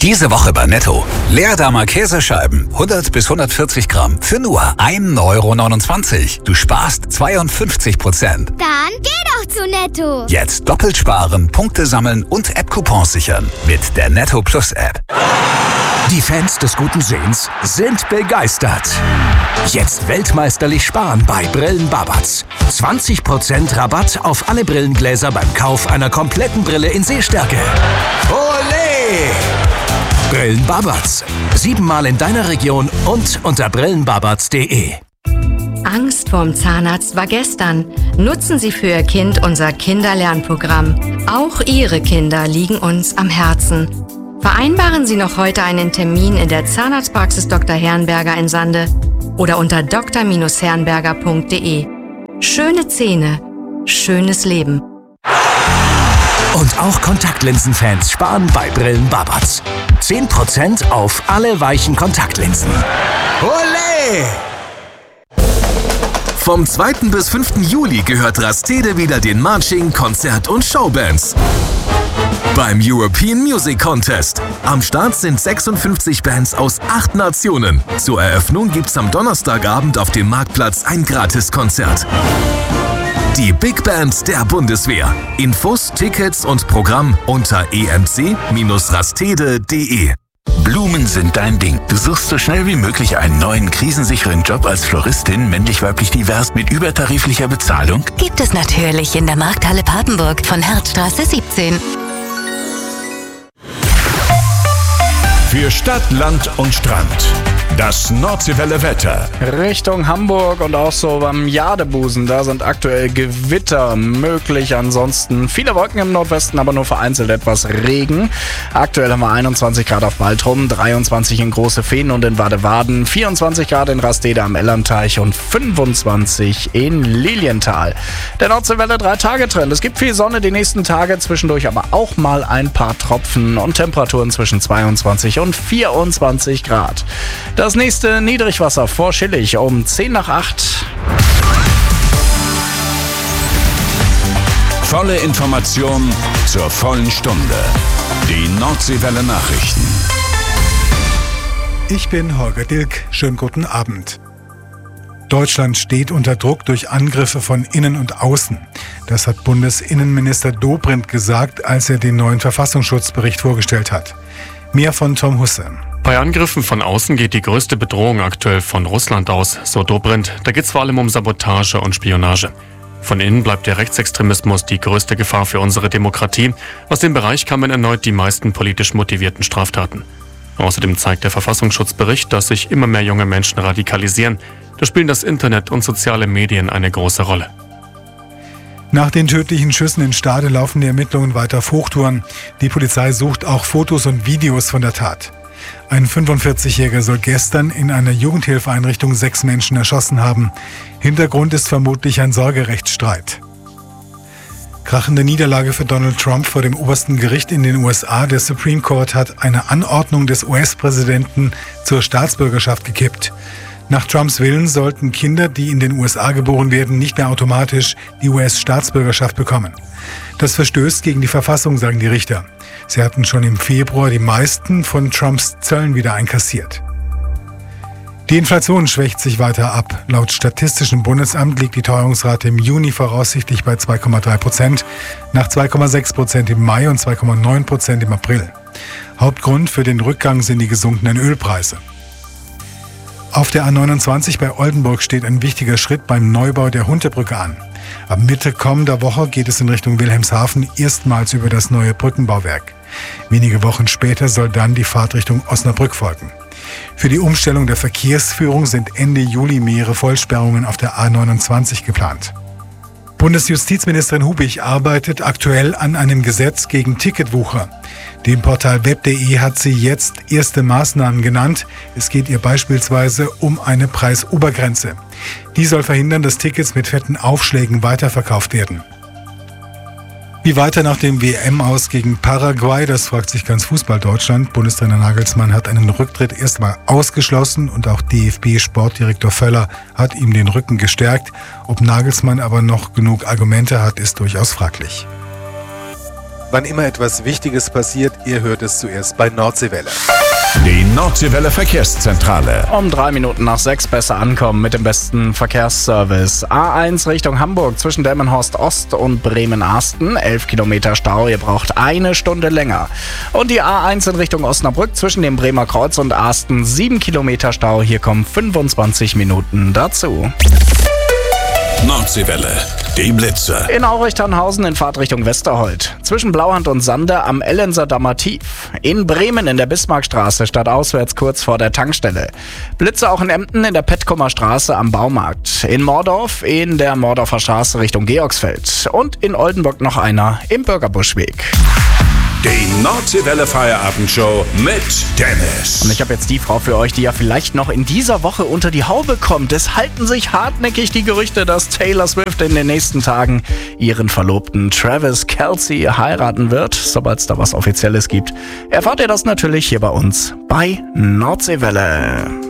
Diese Woche bei Netto. Leerdamer Käsescheiben, 100 bis 140 Gramm, für nur 1,29 €. Du sparst 52%. Dann geh doch zu Netto. Jetzt doppelt sparen, Punkte sammeln und App-Coupons sichern. Mit der Netto Plus App. Die Fans des guten Sehens sind begeistert. Jetzt weltmeisterlich sparen bei Brillen Babatz. 20% Rabatt auf alle Brillengläser beim Kauf einer kompletten Brille in Sehstärke. Olé! Brillen Babatz. 7-mal in deiner Region und unter brillenbabatz.de. Angst vorm Zahnarzt war gestern. Nutzen Sie für Ihr Kind unser Kinderlernprogramm. Auch Ihre Kinder liegen uns am Herzen. Vereinbaren Sie noch heute einen Termin in der Zahnarztpraxis Dr. Herrenberger in Sande oder unter dr-herrenberger.de. Schöne Zähne, schönes Leben. Und auch Kontaktlinsenfans sparen bei Brillen Babatz. 10% auf alle weichen Kontaktlinsen. Olé! Vom 2. bis 5. Juli gehört Rastede wieder den Marching, Konzert- und Showbands. Beim European Music Contest. Am Start sind 56 Bands aus 8 Nationen. Zur Eröffnung gibt's am Donnerstagabend auf dem Marktplatz ein Gratiskonzert. Die Big Band der Bundeswehr. Infos, Tickets und Programm unter emc-rastede.de. Blumen sind dein Ding. Du suchst so schnell wie möglich einen neuen krisensicheren Job als Floristin, männlich-weiblich divers, mit übertariflicher Bezahlung? Gibt es natürlich in der Markthalle Papenburg von Herzstraße 17. Für Stadt, Land und Strand. Das Nordseewelle Wetter. Richtung Hamburg und auch so beim Jadebusen, da sind aktuell Gewitter möglich. Ansonsten viele Wolken im Nordwesten, aber nur vereinzelt etwas Regen. Aktuell haben wir 21 Grad auf Baltrum, 23 in Große Fehn und in Wadewaden, 24 Grad in Rastede am Ellernteich und 25 in Lilienthal. Der Nordseewelle 3-Tage-Trend. Es gibt viel Sonne die nächsten Tage, zwischendurch aber auch mal ein paar Tropfen und Temperaturen zwischen 22 und 24 Grad. Das nächste Niedrigwasser vor Schillig um 10 nach 8. Volle Information zur vollen Stunde. Die Nordseewelle Nachrichten. Ich bin Holger Dilk. Schönen guten Abend. Deutschland steht unter Druck durch Angriffe von innen und außen. Das hat Bundesinnenminister Dobrindt gesagt, als er den neuen Verfassungsschutzbericht vorgestellt hat. Mehr von Tom Husse. Bei Angriffen von außen geht die größte Bedrohung aktuell von Russland aus, so Dobrindt. Da geht es vor allem um Sabotage und Spionage. Von innen bleibt der Rechtsextremismus die größte Gefahr für unsere Demokratie. Aus dem Bereich kamen erneut die meisten politisch motivierten Straftaten. Außerdem zeigt der Verfassungsschutzbericht, dass sich immer mehr junge Menschen radikalisieren. Da spielen das Internet und soziale Medien eine große Rolle. Nach den tödlichen Schüssen in Stade laufen die Ermittlungen weiter auf Hochtouren. Die Polizei sucht auch Fotos und Videos von der Tat. Ein 45-Jähriger soll gestern in einer Jugendhilfeeinrichtung 6 Menschen erschossen haben. Hintergrund ist vermutlich ein Sorgerechtsstreit. Krachende Niederlage für Donald Trump vor dem obersten Gericht in den USA. Der Supreme Court hat eine Anordnung des US-Präsidenten zur Staatsbürgerschaft gekippt. Nach Trumps Willen sollten Kinder, die in den USA geboren werden, nicht mehr automatisch die US-Staatsbürgerschaft bekommen. Das verstößt gegen die Verfassung, sagen die Richter. Sie hatten schon im Februar die meisten von Trumps Zöllen wieder einkassiert. Die Inflation schwächt sich weiter ab. Laut Statistischem Bundesamt liegt die Teuerungsrate im Juni voraussichtlich bei 2,3%, nach 2,6% im Mai und 2,9% im April. Hauptgrund für den Rückgang sind die gesunkenen Ölpreise. Auf der A29 bei Oldenburg steht ein wichtiger Schritt beim Neubau der Huntebrücke an. Ab Mitte kommender Woche geht es in Richtung Wilhelmshaven erstmals über das neue Brückenbauwerk. Wenige Wochen später soll dann die Fahrt Richtung Osnabrück folgen. Für die Umstellung der Verkehrsführung sind Ende Juli mehrere Vollsperrungen auf der A29 geplant. Bundesjustizministerin Hubig arbeitet aktuell an einem Gesetz gegen Ticketwucher. Dem Portal web.de hat sie jetzt erste Maßnahmen genannt. Es geht ihr beispielsweise um eine Preisobergrenze. Die soll verhindern, dass Tickets mit fetten Aufschlägen weiterverkauft werden. Wie weiter nach dem WM-Aus gegen Paraguay, das fragt sich ganz Fußball-Deutschland. Bundestrainer Nagelsmann hat einen Rücktritt erstmal ausgeschlossen und auch DFB-Sportdirektor Völler hat ihm den Rücken gestärkt. Ob Nagelsmann aber noch genug Argumente hat, ist durchaus fraglich. Wann immer etwas Wichtiges passiert, ihr hört es zuerst bei Nordseewelle. Die Nordseewelle Verkehrszentrale. Um 3 Minuten nach 6 besser ankommen mit dem besten Verkehrsservice. A1 Richtung Hamburg zwischen Delmenhorst Ost und Bremen-Arsten. 11 Kilometer Stau, ihr braucht 1 Stunde länger. Und die A1 in Richtung Osnabrück zwischen dem Bremer Kreuz und Arsten. 7 Kilometer Stau, hier kommen 25 Minuten dazu. Nordseewelle, die Blitze. In Aurich-Tannhausen in Fahrtrichtung Westerhold. Zwischen Blauhand und Sande am Ellenser Dammer Tief. In Bremen in der Bismarckstraße stadtauswärts kurz vor der Tankstelle. Blitze auch in Emden in der Petkummer Straße am Baumarkt. In Mordorf in der Mordorfer Straße Richtung Georgsfeld. Und in Oldenburg noch einer im Bürgerbuschweg. Die Nordseewelle Feierabendshow mit Dennis. Und ich habe jetzt die Frau für euch, die ja vielleicht noch in dieser Woche unter die Haube kommt. Es halten sich hartnäckig die Gerüchte, dass Taylor Swift in den nächsten Tagen ihren Verlobten Travis Kelce heiraten wird. Sobald es da was Offizielles gibt, erfahrt ihr das natürlich hier bei uns bei Nordseewelle.